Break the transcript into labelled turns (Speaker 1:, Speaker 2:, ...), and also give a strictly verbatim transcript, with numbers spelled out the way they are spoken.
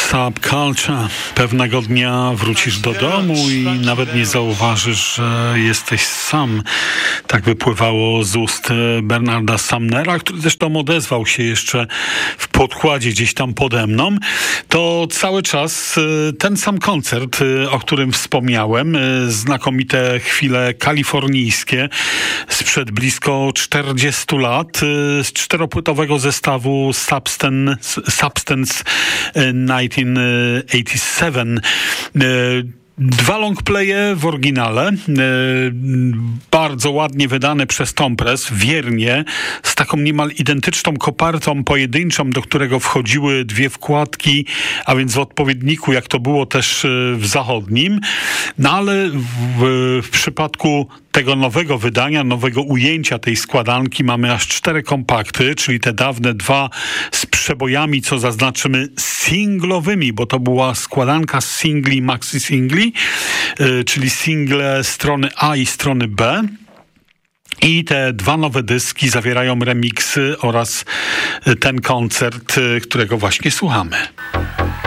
Speaker 1: Subculture. Pewnego dnia wrócisz do domu i nawet nie zauważysz, że jesteś sam. Tak wypływało z ust Bernarda Sumnera, który zresztą odezwał się jeszcze w podkładzie gdzieś tam pode mną. To cały czas ten sam koncert, o którym wspomniałem. Znakomite chwile kalifornijskie sprzed blisko czterdziestu lat z czteropłytowego zestawu Substance, Substance tysiąc dziewięćset osiemdziesiąt siedem. Dwa longplaye w oryginale, bardzo ładnie wydane przez Tom Press, wiernie, z taką niemal identyczną kopertą pojedynczą, do którego wchodziły dwie wkładki, a więc w odpowiedniku, jak to było też w zachodnim. No ale w, w przypadku tego nowego wydania, nowego ujęcia tej składanki mamy aż cztery kompakty, czyli te dawne dwa z przebojami, co zaznaczymy, singlowymi, bo to była składanka z singli, maxi singli, yy, czyli single strony A i strony B. I te dwa nowe dyski zawierają remiksy oraz ten koncert, którego właśnie słuchamy.